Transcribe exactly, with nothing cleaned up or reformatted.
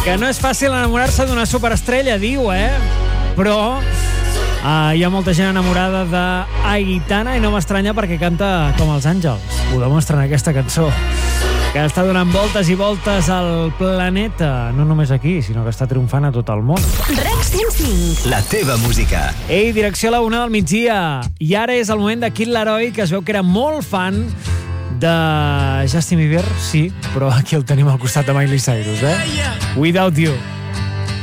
Que no és fàcil enamorar-se d'una superestrella, diu, eh? Però uh, hi ha molta gent enamorada d'Aitana i no m'estranya perquè canta com els àngels. Ho demostra en aquesta cançó, que està donant voltes i voltes al planeta. No només aquí, sinó que està triomfant a tot el món. REC cent cinc. La teva música. Ei, direcció a la una del migdia. I ara és el moment de Kid Laroi, que es veu que era molt fan de Justin Bieber, sí, però aquí el tenim al costat de Miley Cyrus, eh? Without You.